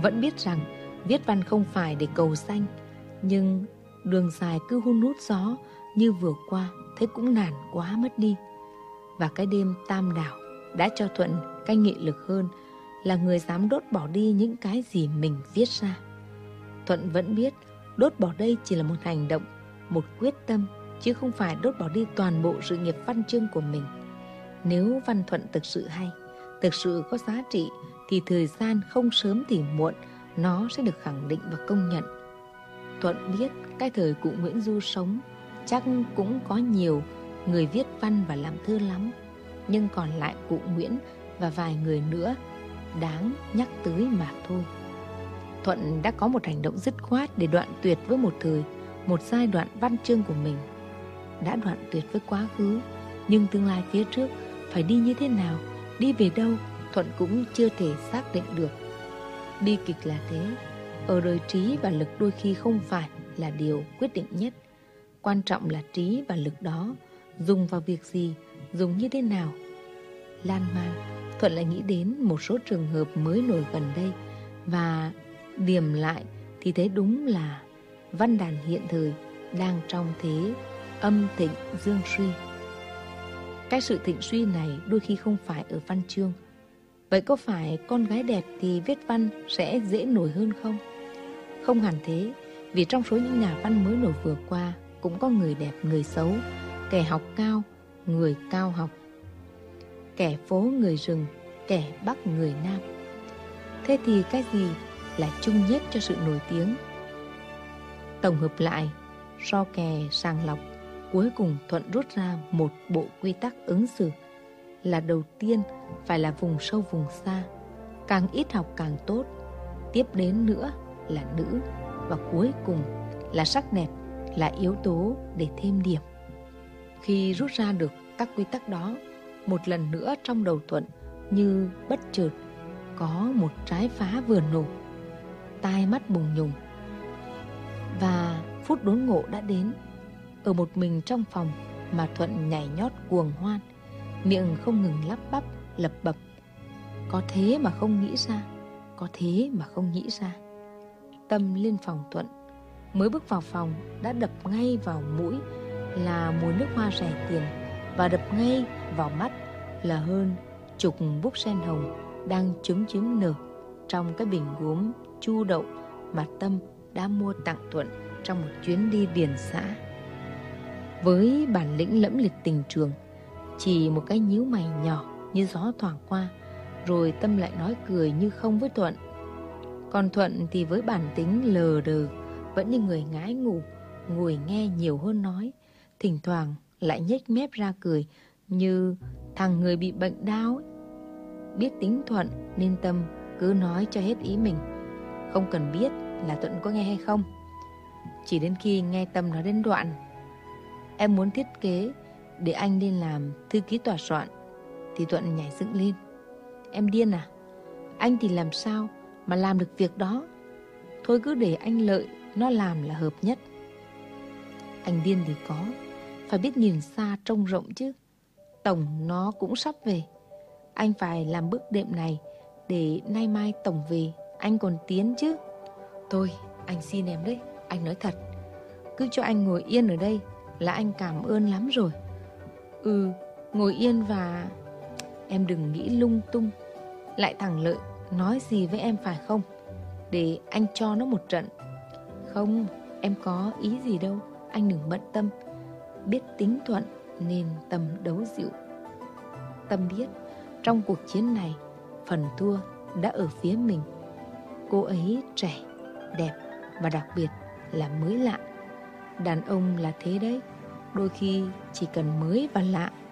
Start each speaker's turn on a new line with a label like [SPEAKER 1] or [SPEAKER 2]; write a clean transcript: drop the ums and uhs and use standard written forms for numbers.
[SPEAKER 1] Vẫn biết rằng viết văn không phải để cầu danh, nhưng đường dài cứ hun hút gió như vừa qua, thế cũng nản quá mất đi. Và cái đêm tam đảo đã cho Thuận cái nghị lực hơn là người dám đốt bỏ đi những cái gì mình viết ra. Thuận vẫn biết đốt bỏ đây chỉ là một hành động, một quyết tâm, chứ không phải đốt bỏ đi toàn bộ sự nghiệp văn chương của mình. Nếu văn Thuận thực sự hay, thực sự có giá trị, thì thời gian không sớm thì muộn nó sẽ được khẳng định và công nhận. Thuận biết cái thời cụ Nguyễn Du sống chắc cũng có nhiều người viết văn và làm thơ lắm, nhưng còn lại cụ Nguyễn và vài người nữa đáng nhắc tới mà thôi. Thuận đã có một hành động dứt khoát để đoạn tuyệt với một thời, một giai đoạn văn chương của mình. Đã đoạn tuyệt với quá khứ, nhưng tương lai phía trước phải đi như thế nào, đi về đâu, Thuận cũng chưa thể xác định được. Bi kịch là thế, ở đời trí và lực đôi khi không phải là điều quyết định nhất. Quan trọng là trí và lực đó dùng vào việc gì, dùng như thế nào. Lan man, Thuận lại nghĩ đến một số trường hợp mới nổi gần đây, và điểm lại thì thấy đúng là văn đàn hiện thời đang trong thế âm thịnh dương suy. Cái sự thịnh suy này đôi khi không phải ở văn chương. Vậy có phải con gái đẹp thì viết văn sẽ dễ nổi hơn không? Không hẳn thế, vì trong số những nhà văn mới nổi vừa qua cũng có người đẹp người xấu, kẻ học cao, người cao học, kẻ phố người rừng, kẻ bắc người nam. Thế thì cái gì là chung nhất cho sự nổi tiếng? Tổng hợp lại, so kè sàng lọc, cuối cùng Thuận rút ra một bộ quy tắc ứng xử là đầu tiên phải là vùng sâu vùng xa, càng ít học càng tốt, tiếp đến nữa là nữ, và cuối cùng là sắc đẹp là yếu tố để thêm điểm. Khi rút ra được các quy tắc đó, một lần nữa trong đầu Thuận như bất chợt có một trái phá vừa nổ, tai mắt bùng nhùng. Và phút đốn ngộ đã đến. Ở một mình trong phòng mà Thuận nhảy nhót cuồng hoan, miệng không ngừng lắp bắp lẩm bẩm: có thế mà không nghĩ ra, có thế mà không nghĩ ra. Tâm lên phòng Thuận, mới bước vào phòng đã đập ngay vào mũi là mùi nước hoa rẻ tiền, và đập ngay vào mắt là hơn chục búp sen hồng đang chúm nở trong cái bình gốm chu đậu mà Tâm đã mua tặng Thuận trong một chuyến đi điền xã. Với bản lĩnh lẫm liệt tình trường, chỉ một cái nhíu mày nhỏ như gió thoảng qua, rồi Tâm lại nói cười như không với Thuận. Còn Thuận thì với bản tính lờ đờ, vẫn như người ngái ngủ, ngồi nghe nhiều hơn nói, thỉnh thoảng lại nhếch mép ra cười như thằng người bị bệnh đau ấy. Biết tính Thuận nên Tâm cứ nói cho hết ý mình, không cần biết là Thuận có nghe hay không. Chỉ đến khi nghe Tâm nói đến đoạn em muốn thiết kế để anh lên làm thư ký tòa soạn thì Thuận nhảy dựng lên. Em điên à? Anh thì làm sao mà làm được việc đó? Thôi cứ để anh Lợi nó làm là hợp nhất. Anh điên thì có, phải biết nhìn xa trông rộng chứ. Tổng nó cũng sắp về, anh phải làm bước đệm này để nay mai Tổng về anh còn tiến chứ. Thôi anh xin em đấy, anh nói thật, cứ cho anh ngồi yên ở đây là anh cảm ơn lắm rồi. Ngồi yên và em đừng nghĩ lung tung. Lại thằng Lợi nói gì với em phải không? Để anh cho nó một trận. Không, em có ý gì đâu, anh đừng bận tâm. Biết tính Thuận nên Tâm đấu dịu. Tâm biết trong cuộc chiến này phần thua đã ở phía mình. Cô ấy trẻ, đẹp và đặc biệt là mới lạ. Đàn ông là thế đấy, đôi khi chỉ cần mới và lạ